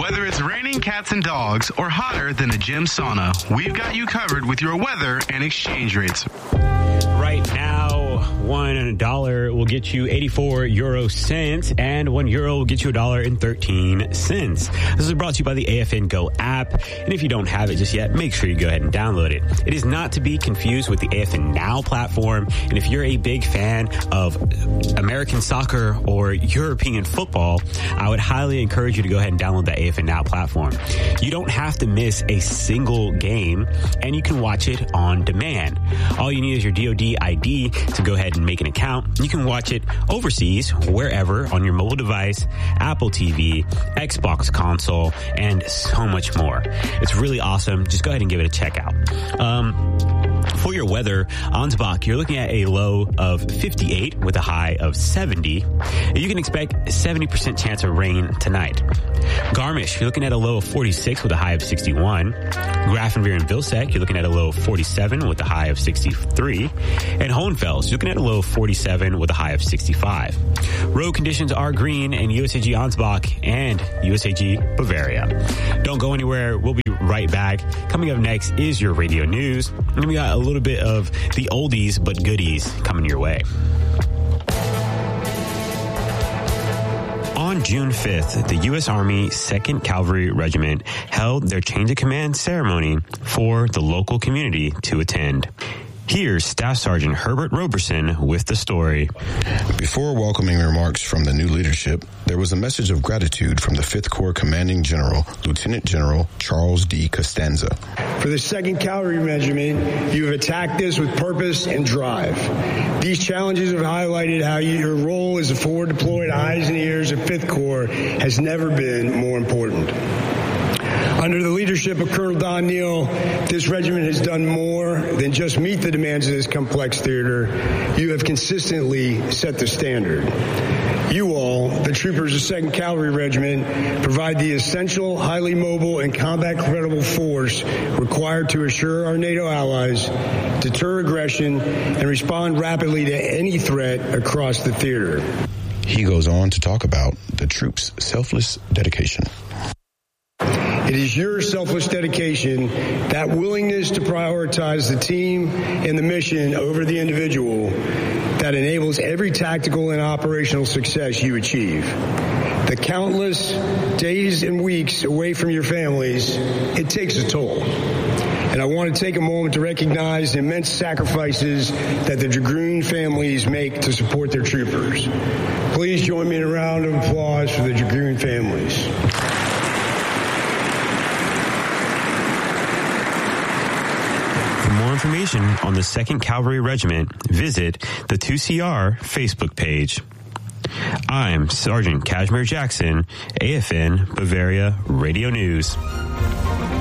Whether it's raining cats and dogs or hotter than a gym sauna, we've got you covered with your weather and exchange rates. Right now, $1 will get you 84 euro cents, and €1 will get you $1.13. This is brought to you by the AFN Go app, and if you don't have it just yet, make sure you go ahead and download it. It is not to be confused with the AFN Now platform, and if you're a big fan of American soccer or European football, I would highly encourage you to go ahead and download the AFN Now platform. You don't have to miss a single game, and you can watch it on demand. All you need is your DoD ID to go ahead and make an account. You can watch it overseas, wherever, on your mobile device, Apple TV, Xbox console, and so much more. It's really awesome. Just go ahead and give it a check out. For your weather, Ansbach, you're looking at a low of 58 with a high of 70. You can expect a 70% chance of rain tonight. Garmisch, you're looking at a low of 46 with a high of 61. Grafenweer and Vilseck, you're looking at a low of 47 with a high of 63. And Hohenfels, you're looking at a low of 47 with a high of 65. Road conditions are green in USAG Ansbach and USAG Bavaria. Don't go anywhere. We'll be right back. Coming up next is your radio news. And we got a little bit of the oldies but goodies coming your way. On June 5th, the U.S. Army 2nd Cavalry Regiment held their change of command ceremony for the local community to attend. Here's Staff Sergeant Herbert Roberson with the story. Before welcoming remarks from the new leadership, there was a message of gratitude from the 5th Corps Commanding General, Lieutenant General Charles D. Costanza. For the 2nd Cavalry Regiment, you have attacked this with purpose and drive. These challenges have highlighted how your role as a forward-deployed eyes and ears of 5th Corps has never been more important. Under the leadership of Colonel Don Neal, this regiment has done more than just meet the demands of this complex theater. You have consistently set the standard. You all, the troopers of 2nd Cavalry Regiment, provide the essential, highly mobile, and combat-credible force required to assure our NATO allies, deter aggression, and respond rapidly to any threat across the theater. He goes on to talk about the troops' selfless dedication. It is your selfless dedication, that willingness to prioritize the team and the mission over the individual, that enables every tactical and operational success you achieve. The countless days and weeks away from your families, it takes a toll. And I want to take a moment to recognize the immense sacrifices that the Dragoon families make to support their troopers. Please join me in a round of applause for the Dragoon families. For more information on the 2nd Cavalry Regiment, visit the 2CR Facebook page. I'm Sergeant Kashmir Jackson, AFN Bavaria Radio News.